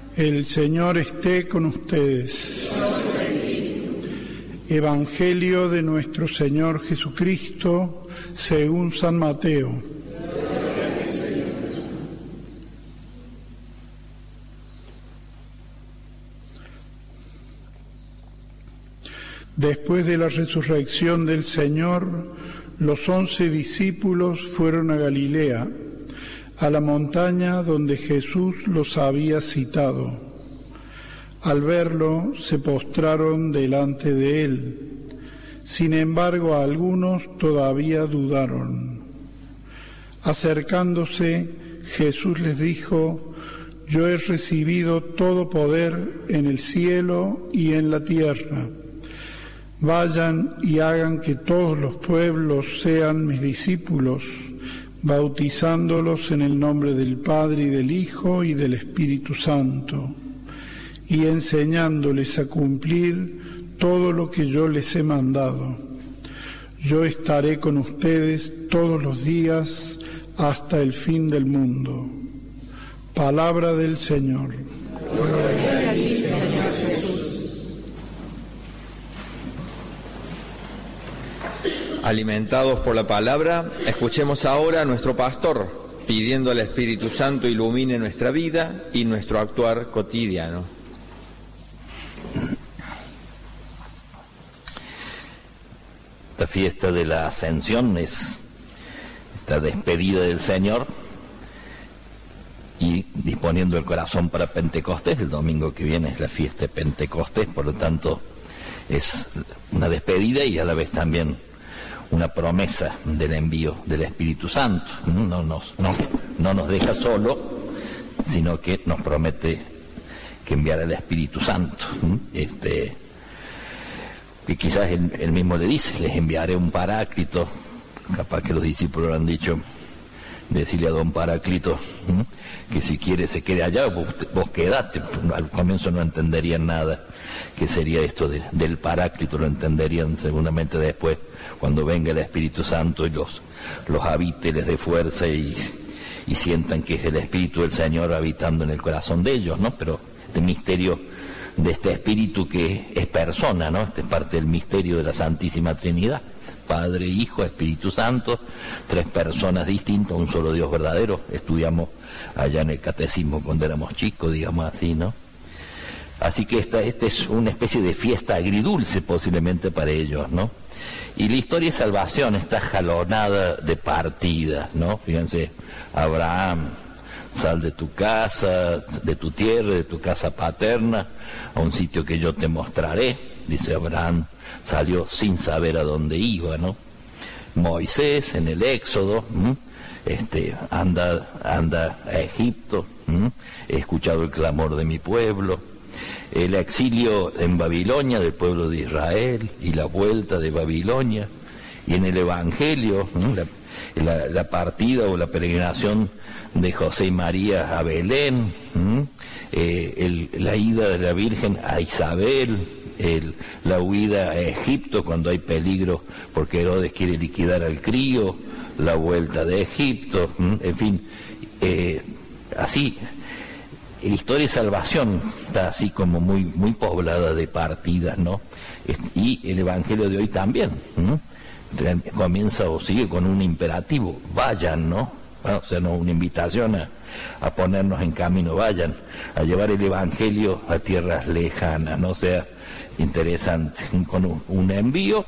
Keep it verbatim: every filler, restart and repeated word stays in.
El Señor esté con ustedes. Evangelio de nuestro Señor Jesucristo según San Mateo. Después de la resurrección del Señor, los once discípulos fueron a Galilea, a la montaña donde Jesús los había citado. Al verlo, se postraron delante de él. Sin embargo, algunos todavía dudaron. Acercándose, Jesús les dijo: Yo he recibido todo poder en el cielo y en la tierra. Vayan y hagan que todos los pueblos sean mis discípulos, bautizándolos en el nombre del Padre y del Hijo y del Espíritu Santo, y enseñándoles a cumplir todo lo que yo les he mandado. Yo estaré con ustedes todos los días hasta el fin del mundo. Palabra del Señor. Gloria a ti, Señor Jesús. Alimentados por la palabra, escuchemos ahora a nuestro pastor, pidiendo al Espíritu Santo ilumine nuestra vida y nuestro actuar cotidiano. Esta fiesta de la Ascensión es esta despedida del Señor y disponiendo el corazón para Pentecostés. El domingo que viene es la fiesta de Pentecostés, por lo tanto es una despedida y a la vez también una promesa del envío del Espíritu Santo. No nos, no, no nos deja solo, sino que nos promete que enviará el Espíritu Santo. Este, y quizás él, él mismo le dice: les enviaré un paráclito. Capaz que los discípulos han dicho, decirle a don Paráclito ¿m? que si quiere se quede allá, vos, vos quedate. Al comienzo no entenderían nada qué sería esto de, del Paráclito, lo entenderían seguramente después, cuando venga el Espíritu Santo y los, los habite, les dé fuerza y, y sientan que es el Espíritu del Señor habitando en el corazón de ellos, ¿no? Pero este misterio de este Espíritu que es persona, ¿no? Este es parte del misterio de la Santísima Trinidad. Padre, Hijo, Espíritu Santo, tres personas distintas, un solo Dios verdadero. Estudiamos allá en el catecismo cuando éramos chicos, digamos así, ¿no? Así que esta, esta es una especie de fiesta agridulce posiblemente para ellos, ¿no? Y la historia de salvación está jalonada de partidas, ¿no? Fíjense, Abraham, sal de tu casa, de tu tierra, de tu casa paterna, a un sitio que yo te mostraré. Dice Abraham, salió sin saber a dónde iba, ¿no? Moisés en el Éxodo, ¿m? este, anda, anda a Egipto, ¿m? He escuchado el clamor de mi pueblo. El exilio en Babilonia del pueblo de Israel y la vuelta de Babilonia. Y en el Evangelio, la, la, la partida o la peregrinación de José y María a Belén, eh, el, la ida de la Virgen a Isabel, el, la huida a Egipto cuando hay peligro porque Herodes quiere liquidar al crío, la vuelta de Egipto, en fin, eh, así. La historia de salvación está así como muy muy poblada de partidas, ¿no? Y el Evangelio de hoy también, ¿no? Comienza o sigue con un imperativo: vayan, ¿no? Bueno, o sea, no una invitación a, a ponernos en camino, vayan, a llevar el Evangelio a tierras lejanas, ¿no? O sea, interesante, con un, un envío